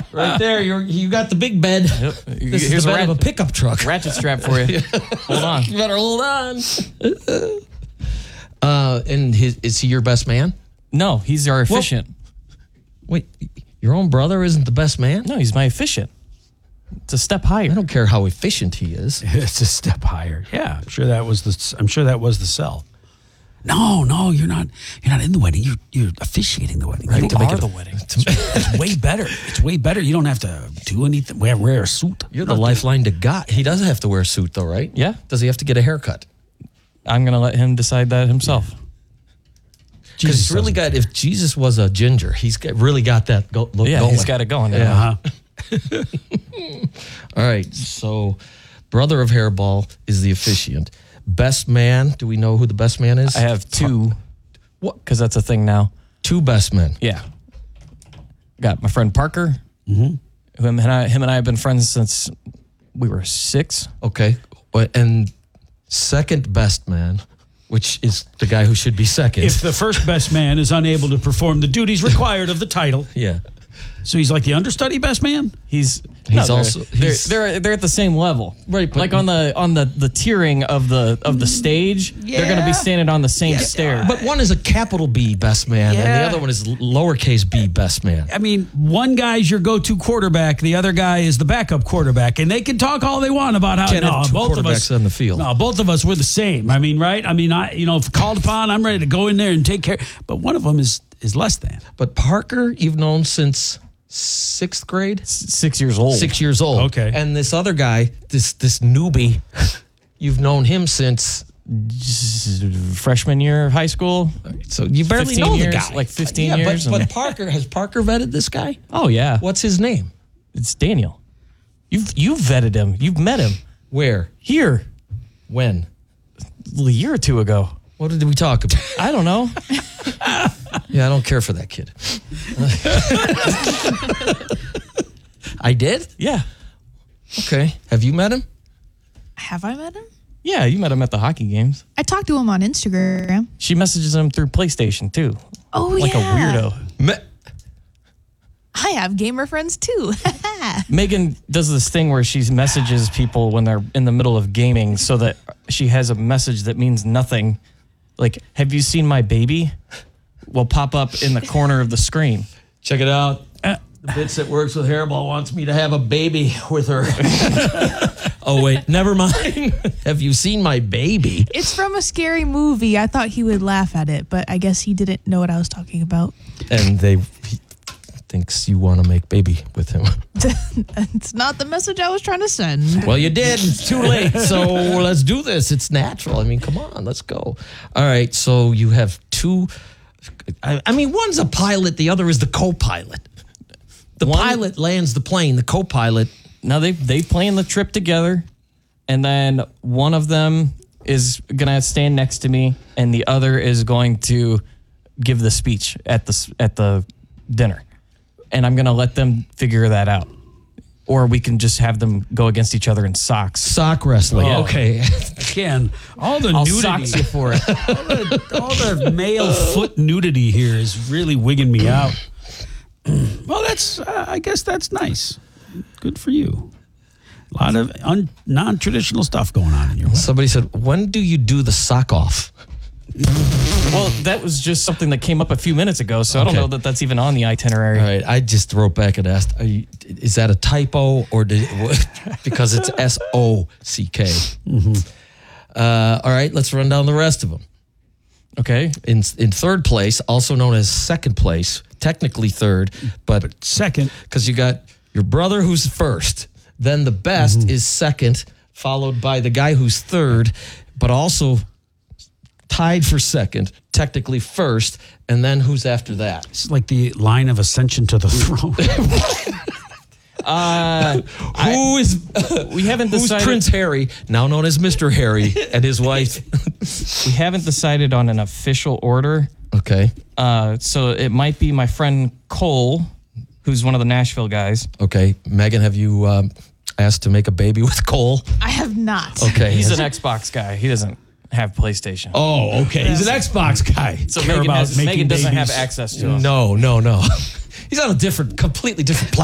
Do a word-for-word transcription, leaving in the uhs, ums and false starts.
right there. You're, you got the big bed. Yep. This Here's is the bed rat- of a pickup truck. Ratchet strap for you. Hold on. You better hold on. uh, and his, is he your best man? No, he's our efficient. Well, wait, your own brother isn't the best man? No, he's my efficient. It's a step higher. I don't care how efficient he is. It's a step higher. Yeah, I'm sure that was the. I'm sure that was the sell. No, no, you're not. You're not in the wedding. You're you're officiating the wedding. You You are are the wedding. It's way better. It's way better. You don't have to do anything. Wear wear a suit. You're the lifeline to God. He doesn't have to wear a suit, though, right? Yeah. Does he have to get a haircut? I'm going to let him decide that himself. Because it's really got. If Jesus was a ginger, he's got, really got that go, look Yeah, going. he's got it going. Yeah. Uh-huh. All right. So, brother of Hairball is the officiant. Best man. Do we know who the best man is? I have two. What? Because that's a thing now. Two best men. Yeah. Got my friend Parker. Mm-hmm. Who him and I, him and I have been friends since we were six. Okay. And second best man, which is the guy who should be second. If the first best man is unable to perform the duties required of the title, yeah. so he's like the understudy best man. He's He's no, also- they're, he's- they're, they're they're at the same level, Right, but- like on the on the the tiering of the of the stage, they're going to be Yeah. standing on the same stair. But one is a capital B best man, and the Yeah. other one is lowercase b best man. I mean, one guy's your go-to quarterback, the other guy is the backup quarterback, and they can talk all they want about how Can't no, have two both of us quarterbacks on the field. No, both of us we're the same. I mean, right? I mean, I you know, if called upon, I'm ready to go in there and take care. But one of them is is less than. But Parker, you've known since sixth grade, S- six years old. six years old. Okay. And this other guy, this this newbie, you've known him since. freshman year of high school. So you barely fifteen know years, the guy, like fifteen yeah, years, But, but and- Parker has Parker vetted this guy? Oh yeah, What's his name? it's Daniel. You've you've vetted him. You've met him Where? here When? a year or two ago. What did we talk about? I don't know. Yeah, I don't care for that kid. I did? Yeah, Okay. Have you met him? Have I met him? yeah. You met him at the hockey games. I talked to him on Instagram. She messages him through PlayStation too, Oh, like yeah. a weirdo. Me- I have gamer friends too. Megan does this thing where she messages people when they're in the middle of gaming so that she has a message that means nothing. Like, have you seen my baby? Will pop up in the corner of the screen. Check it out. The Bits that works with Hairball wants me to have a baby with her. Oh, wait. Never mind. Have you seen my baby? It's from a scary movie. I thought he would laugh at it, but I guess he didn't know what I was talking about. And they he thinks you want to make baby with him. It's not the message I was trying to send. Well, you did. It's too late. So let's do this. It's natural. I mean, come on. Let's go. All right. So you have two. I, I mean, one's a pilot. The other is the co-pilot. The One- pilot lands the plane. The co-pilot. Now they they plan the trip together, and then one of them is gonna stand next to me, and the other is going to give the speech at the s- at the dinner, and I'm gonna let them figure that out, or we can just have them go against each other in socks. Sock wrestling. Yeah. Okay. Again, all the I'll nudity, socks you for it. all, the, all the male foot nudity here is really wigging me out. Well, that's uh, I guess that's nice. Good for you. A lot of un- non-traditional stuff going on in your life. Somebody said, when do you do the sock off? Well, that was just something that came up a few minutes ago, so I don't Okay. know that that's even on the itinerary. All right. I just wrote back and asked, are you, is that a typo or did because it's S O C K? Uh, all right. Let's run down the rest of them. Okay. In in third place, also known as second place, technically third, but Second, because you got your brother who's first, then the best is second, followed by the guy who's third, but also tied for second, technically first, and then who's after that? it's like the line of ascension to the throne. Uh, Who is we haven't who's decided. Prince Harry, now known as Mister Harry, and his wife? We haven't decided on an official order. Okay, Uh, so it might be my friend Cole, who's one of the Nashville guys. okay. Megan, have you um, asked to make a baby with Cole? I have not. Okay, He's an Xbox guy. He doesn't have PlayStation. Oh, okay. He's an Xbox guy. so care Megan, about has, making Megan doesn't have babies. access to him. No, no, no. He's on a different, completely different platform.